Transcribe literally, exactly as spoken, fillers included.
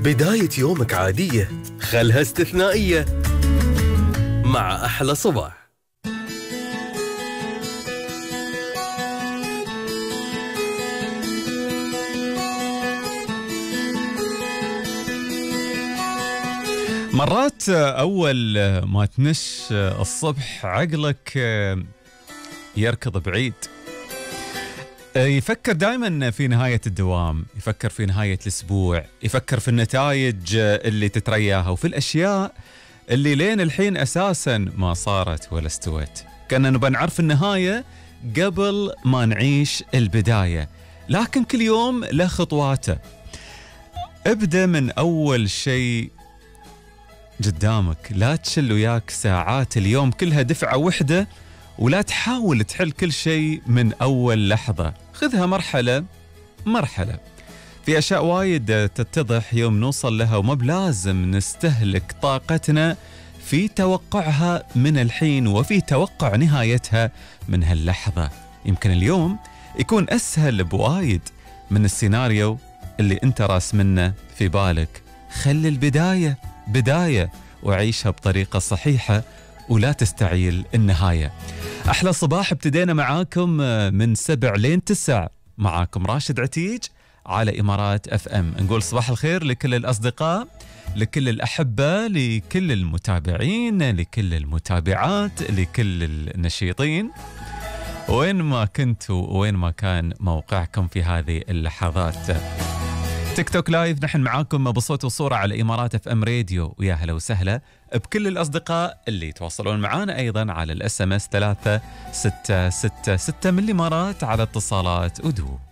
بداية يومك عادية خلها استثنائية مع أحلى صباح. مرات أول ما تنش الصبح عقلك يركض بعيد، يفكر دائما في نهاية الدوام، يفكر في نهاية الأسبوع، يفكر في النتائج اللي تترياها وفي الأشياء اللي لين الحين أساسا ما صارت ولا استوت. كأننا نبغى نعرف النهاية قبل ما نعيش البداية، لكن كل يوم له خطواته. ابدأ من أول شيء قدامك، لا تشل وياك ساعات اليوم كلها دفعة وحدة، ولا تحاول تحل كل شيء من أول لحظة، خذها مرحلة مرحلة. في أشياء وايد تتضح يوم نوصل لها، وما بلازم نستهلك طاقتنا في توقعها من الحين وفي توقع نهايتها من هاللحظة. يمكن اليوم يكون أسهل بوايد من السيناريو اللي أنت راس منه في بالك. خلي البداية بداية وعيشها بطريقة صحيحة، ولا تستعيل النهاية. أحلى صباح ابتدينا معاكم من سبع لين تسع، معاكم راشد عتيج على إمارات أف أم. نقول صباح الخير لكل الأصدقاء، لكل الأحبة، لكل المتابعين، لكل المتابعات، لكل النشيطين، وين ما كنتوا وين ما كان موقعكم في هذه اللحظات. تيك توك لايف نحن معاكم بصوت وصورة على إمارات أف أم راديو، ويا هلا وسهلا بكل الأصدقاء اللي يتواصلون معانا أيضا على الاس ام اس ثلاثة ستة ستة ستة من الإمارات على اتصالات ودو.